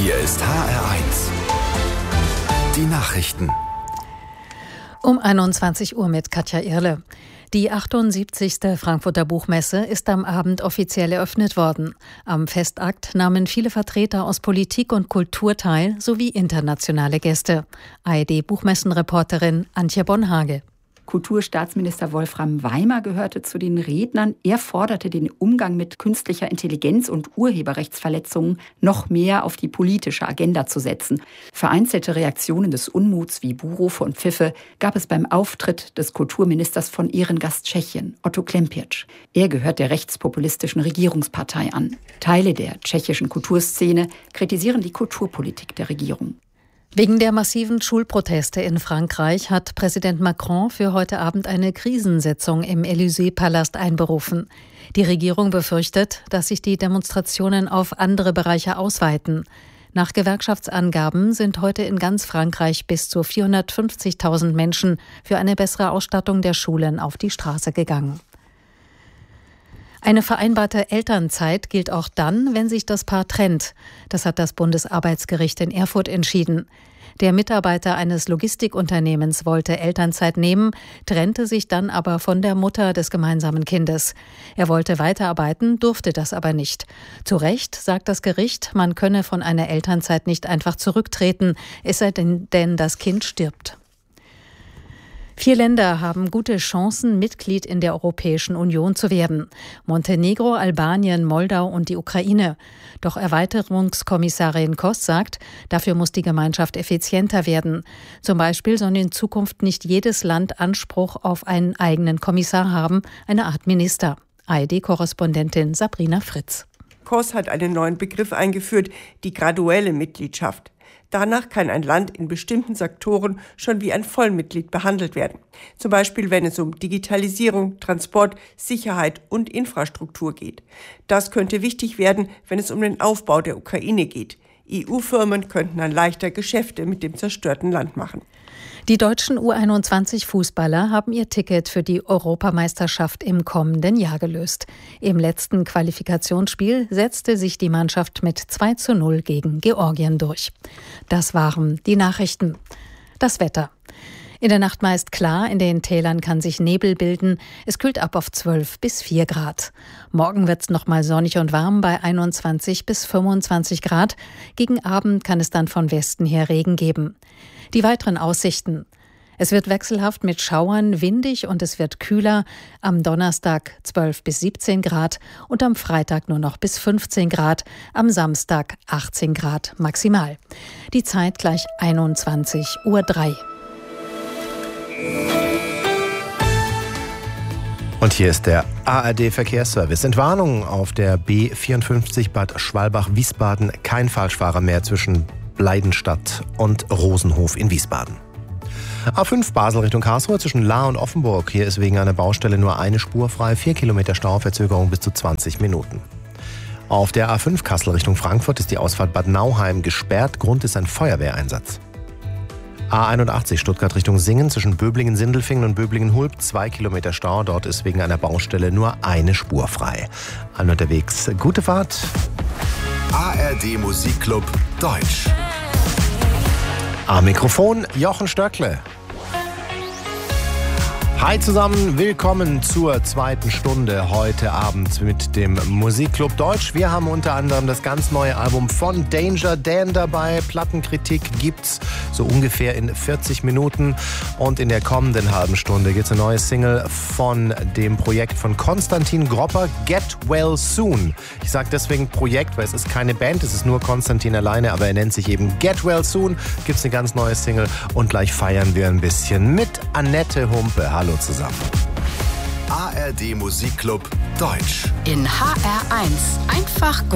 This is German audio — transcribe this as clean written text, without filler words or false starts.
Hier ist HR1. Die Nachrichten. Um 21 Uhr mit Katja Irle. Die 78. Frankfurter Buchmesse ist am Abend offiziell eröffnet worden. Am Festakt nahmen viele Vertreter aus Politik und Kultur teil, sowie internationale Gäste. ARD-Buchmessenreporterin Antje Bonhage. Kulturstaatsminister Wolfram Weimer gehörte zu den Rednern. Er forderte den Umgang mit künstlicher Intelligenz und Urheberrechtsverletzungen noch mehr auf die politische Agenda zu setzen. Vereinzelte Reaktionen des Unmuts wie Buhrufe und Pfiffe gab es beim Auftritt des Kulturministers von Ehrengast Tschechien, Otto Klempiec. Er gehört der rechtspopulistischen Regierungspartei an. Teile der tschechischen Kulturszene kritisieren die Kulturpolitik der Regierung. Wegen der massiven Schulproteste in Frankreich hat Präsident Macron für heute Abend eine Krisensitzung im Élysée-Palast einberufen. Die Regierung befürchtet, dass sich die Demonstrationen auf andere Bereiche ausweiten. Nach Gewerkschaftsangaben sind heute in ganz Frankreich bis zu 450.000 Menschen für eine bessere Ausstattung der Schulen auf die Straße gegangen. Eine vereinbarte Elternzeit gilt auch dann, wenn sich das Paar trennt. Das hat das Bundesarbeitsgericht in Erfurt entschieden. Der Mitarbeiter eines Logistikunternehmens wollte Elternzeit nehmen, trennte sich dann aber von der Mutter des gemeinsamen Kindes. Er wollte weiterarbeiten, durfte das aber nicht. Zu Recht sagt das Gericht, man könne von einer Elternzeit nicht einfach zurücktreten, es sei denn, das Kind stirbt. 4 Länder haben gute Chancen, Mitglied in der Europäischen Union zu werden. Montenegro, Albanien, Moldau und die Ukraine. Doch Erweiterungskommissarin Koss sagt, dafür muss die Gemeinschaft effizienter werden. Zum Beispiel soll in Zukunft nicht jedes Land Anspruch auf einen eigenen Kommissar haben, eine Art Minister. ARD-Korrespondentin Sabrina Fritz. Koss hat einen neuen Begriff eingeführt, die graduelle Mitgliedschaft. Danach kann ein Land in bestimmten Sektoren schon wie ein Vollmitglied behandelt werden. Zum Beispiel, wenn es um Digitalisierung, Transport, Sicherheit und Infrastruktur geht. Das könnte wichtig werden, wenn es um den Aufbau der Ukraine geht. EU-Firmen könnten dann leichter Geschäfte mit dem zerstörten Land machen. Die deutschen U21-Fußballer haben ihr Ticket für die Europameisterschaft im kommenden Jahr gelöst. Im letzten Qualifikationsspiel setzte sich die Mannschaft mit 2:0 gegen Georgien durch. Das waren die Nachrichten. Das Wetter. In der Nacht meist klar, in den Tälern kann sich Nebel bilden. Es kühlt ab auf 12 bis 4 Grad. Morgen wird es nochmal sonnig und warm bei 21 bis 25 Grad. Gegen Abend kann es dann von Westen her Regen geben. Die weiteren Aussichten. Es wird wechselhaft mit Schauern, windig und es wird kühler. Am Donnerstag 12 bis 17 Grad und am Freitag nur noch bis 15 Grad. Am Samstag 18 Grad maximal. Die Zeit gleich 21:03 Uhr. Und hier ist der ARD-Verkehrsservice. Entwarnung auf der B54 Bad Schwalbach-Wiesbaden. Kein Falschfahrer mehr zwischen Bleidenstadt und Rosenhof in Wiesbaden. A5 Basel Richtung Karlsruhe zwischen Lahr und Offenburg. Hier ist wegen einer Baustelle nur eine Spur frei. 4 Kilometer Stau, Verzögerung bis zu 20 Minuten. Auf der A5 Kassel Richtung Frankfurt ist die Ausfahrt Bad Nauheim gesperrt. Grund ist ein Feuerwehreinsatz. A81 Stuttgart Richtung Singen zwischen Böblingen-Sindelfingen und Böblingen-Hulb 2 Kilometer Stau. Dort ist wegen einer Baustelle nur eine Spur frei. Allen unterwegs gute Fahrt. ARD Musikclub Deutsch. Am Mikrofon Jochen Stöckle. Hi zusammen, willkommen zur zweiten Stunde heute Abend mit dem Musikclub Deutsch. Wir haben unter anderem das ganz neue Album von Danger Dan dabei. Plattenkritik gibt's so ungefähr in 40 Minuten. Und in der kommenden halben Stunde gibt's eine neue Single von dem Projekt von Konstantin Gropper, Get Well Soon. Ich sage deswegen Projekt, weil es ist keine Band, es ist nur Konstantin alleine, aber er nennt sich eben Get Well Soon. Gibt's eine ganz neue Single und gleich feiern wir ein bisschen mit Annette Humpe. Hallo zusammen. ARD Musikclub Deutsch. In HR1 einfach